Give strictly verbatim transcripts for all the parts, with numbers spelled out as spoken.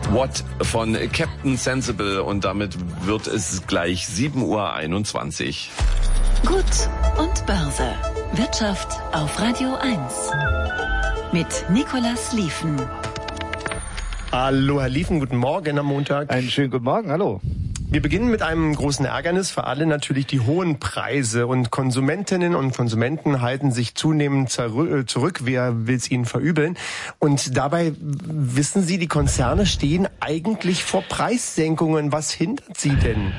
What von Captain Sensible und damit wird es gleich sieben Uhr einundzwanzig. Gut und Börse. Wirtschaft auf Radio eins. Mit Nicolas Lieven. Hallo Herr Lieven, guten Morgen am Montag. Einen schönen guten Morgen, hallo. Wir beginnen mit einem großen Ärgernis für alle, natürlich die hohen Preise. Und Konsumentinnen und Konsumenten halten sich zunehmend zurück. Wer will es ihnen verübeln? Und dabei, wissen Sie, die Konzerne stehen eigentlich vor Preissenkungen. Was hindert sie denn?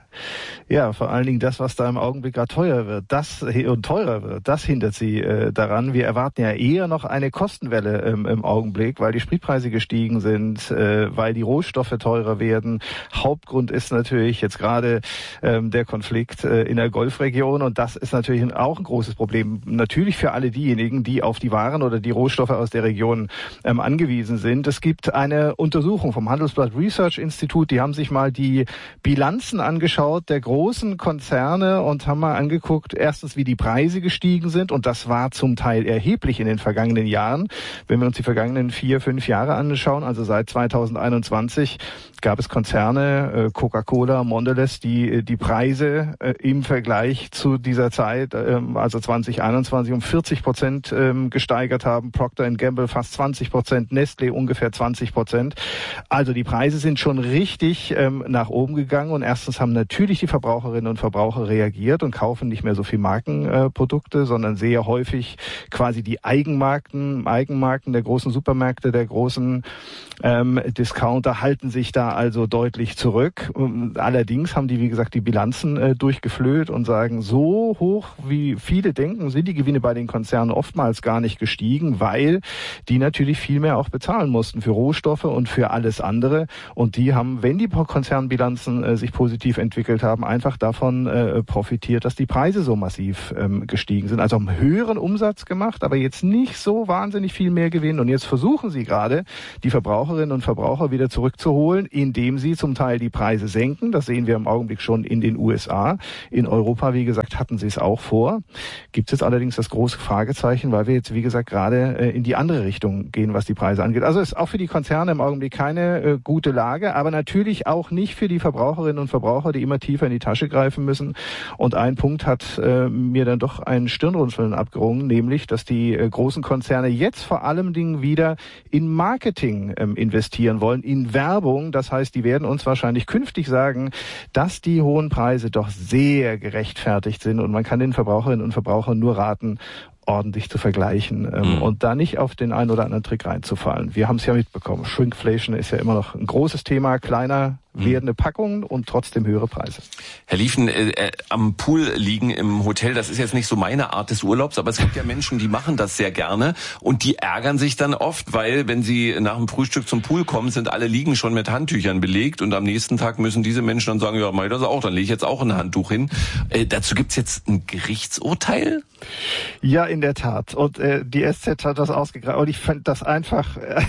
Ja, vor allen Dingen das, was da im Augenblick gerade teuer wird, das und teurer wird, das hindert sie äh, daran. Wir erwarten ja eher noch eine Kostenwelle ähm, im Augenblick, weil die Spritpreise gestiegen sind, äh, weil die Rohstoffe teurer werden. Hauptgrund ist natürlich jetzt gerade ähm, der Konflikt äh, in der Golfregion und das ist natürlich auch ein großes Problem. Natürlich für alle diejenigen, die auf die Waren oder die Rohstoffe aus der Region ähm, angewiesen sind. Es gibt eine Untersuchung vom Handelsblatt Research Institute, die haben sich mal die Bilanzen angeschaut der großen Konzerne und haben mal angeguckt, erstens, wie die Preise gestiegen sind und das war zum Teil erheblich in den vergangenen Jahren. Wenn wir uns die vergangenen vier, fünf Jahre anschauen, also seit zweitausendeinundzwanzig, gab es Konzerne, Coca-Cola, Mondelez, die die Preise im Vergleich zu dieser Zeit, also zwanzig einundzwanzig, um vierzig Prozent gesteigert haben. Procter and Gamble fast zwanzig Prozent, Nestlé ungefähr zwanzig Prozent. Also die Preise sind schon richtig nach oben gegangen und erstens haben natürlich die Verbraucherinnen und Verbraucher reagiert und kaufen nicht mehr so viel Markenprodukte, sondern sehr häufig quasi die Eigenmarken, Eigenmarken der großen Supermärkte, der großen ähm, Discounter halten sich da also deutlich zurück. Allerdings haben die, wie gesagt, die Bilanzen äh, durchgeflöht und sagen, so hoch wie viele denken, sind die Gewinne bei den Konzernen oftmals gar nicht gestiegen, weil die natürlich viel mehr auch bezahlen mussten für Rohstoffe und für alles andere. Und die haben, wenn die Konzernbilanzen äh, sich positiv entwickelt haben, einfach davon äh, profitiert, dass die Preise so massiv ähm, gestiegen sind. Also haben höheren Umsatz gemacht, aber jetzt nicht so wahnsinnig viel mehr Gewinn. Und jetzt versuchen sie gerade, die Verbraucherinnen und Verbraucher wieder zurückzuholen, indem sie zum Teil die Preise senken. Das sehen wir im Augenblick schon in den U S A. In Europa, wie gesagt, hatten sie es auch vor. Gibt es jetzt allerdings das große Fragezeichen, weil wir jetzt, wie gesagt, gerade äh, in die andere Richtung gehen, was die Preise angeht. Also ist auch für die Konzerne im Augenblick keine äh, gute Lage, aber natürlich auch nicht für die Verbraucherinnen und Verbraucher, die immer tiefer in die Tasche greifen müssen. Und ein Punkt hat äh, mir dann doch ein Stirnrunzeln abgerungen, nämlich, dass die äh, großen Konzerne jetzt vor allem Dingen wieder in Marketing ähm, investieren wollen, in Werbung. Das heißt, die werden uns wahrscheinlich künftig sagen, dass die hohen Preise doch sehr gerechtfertigt sind und man kann den Verbraucherinnen und Verbrauchern nur raten, ordentlich zu vergleichen ähm, mhm. und da nicht auf den einen oder anderen Trick reinzufallen. Wir haben es ja mitbekommen. Shrinkflation ist ja immer noch ein großes Thema, kleiner werdende Packungen und trotzdem höhere Preise. Herr Lieven, äh, äh, am Pool liegen im Hotel, das ist jetzt nicht so meine Art des Urlaubs, aber es gibt ja Menschen, die machen das sehr gerne und die ärgern sich dann oft, weil wenn sie nach dem Frühstück zum Pool kommen, sind alle Liegen schon mit Handtüchern belegt und am nächsten Tag müssen diese Menschen dann sagen, ja, mach ich das auch, dann lege ich jetzt auch ein Handtuch hin. Äh, dazu gibt's jetzt ein Gerichtsurteil? Ja, in der Tat. Und äh, die S Z hat das ausgegraben. Und ich fand das einfach, äh,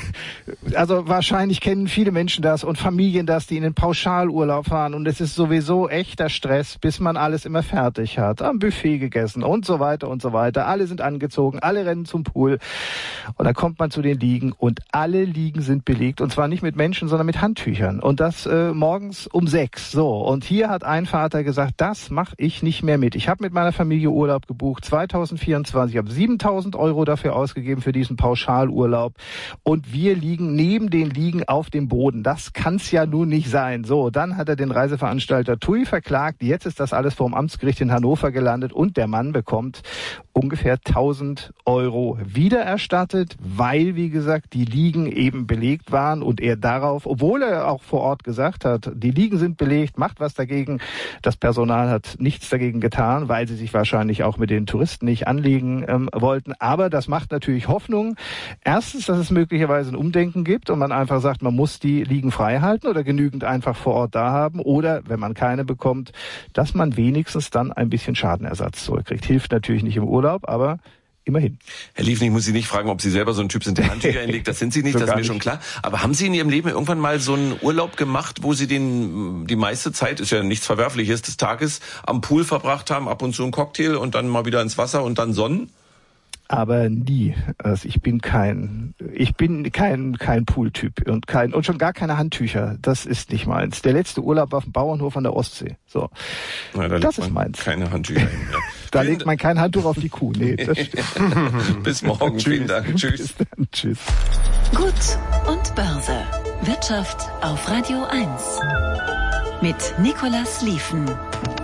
also wahrscheinlich kennen viele Menschen das und Familien das, die in den Pauschalurlaub fahren. Und es ist sowieso echter Stress, bis man alles immer fertig hat. Am Buffet gegessen und so weiter und so weiter. Alle sind angezogen, alle rennen zum Pool. Und dann kommt man zu den Liegen und alle Liegen sind belegt. Und zwar nicht mit Menschen, sondern mit Handtüchern. Und das äh, morgens um sechs. So. Und hier hat ein Vater gesagt, das mache ich nicht mehr mit. Ich habe mit meiner Familie Urlaub gebucht, zweitausendvierundzwanzig. Ich habe siebentausend Euro dafür ausgegeben für diesen Pauschalurlaub. Und wir liegen neben den Liegen auf dem Boden. Das kann's ja nun nicht sein. So, dann hat er den Reiseveranstalter T U I verklagt. Jetzt ist das alles vor dem Amtsgericht in Hannover gelandet und der Mann bekommt ungefähr tausend Euro wiedererstattet, weil, wie gesagt, die Liegen eben belegt waren und er darauf, obwohl er auch vor Ort gesagt hat, die Liegen sind belegt, macht was dagegen. Das Personal hat nichts dagegen getan, weil sie sich wahrscheinlich auch mit den Touristen nicht anlegen ähm, wollten. Aber das macht natürlich Hoffnung. Erstens, dass es möglicherweise ein Umdenken gibt und man einfach sagt, man muss die Liegen frei halten oder genügend einfach vor Ort da haben. Oder, wenn man keine bekommt, dass man wenigstens dann ein bisschen Schadenersatz zurückkriegt. Hilft natürlich nicht im Urlaub, aber immerhin. Herr Lieven, ich muss Sie nicht fragen, ob Sie selber so ein Typ sind, der Handtücher hinlegt. Das sind Sie nicht, so das ist mir schon klar. Aber haben Sie in Ihrem Leben irgendwann mal so einen Urlaub gemacht, wo Sie den die meiste Zeit, ist ja nichts Verwerfliches, des Tages am Pool verbracht haben, ab und zu einen Cocktail und dann mal wieder ins Wasser und dann Sonnen? aber nie. Also ich bin kein, ich bin kein kein Pooltyp und kein und schon gar keine Handtücher. Das ist nicht meins. Der letzte Urlaub war auf dem Bauernhof an der Ostsee. So, Na, da das ist meins. Keine Handtücher hin. Ja. Da legt man kein Handtuch auf die Kuh. Nee, das stimmt. Bis morgen. Vielen Dank. Tschüss. Bis dann. Tschüss. Gut und Börse. Wirtschaft auf Radio eins. Mit Nicolas Liefen.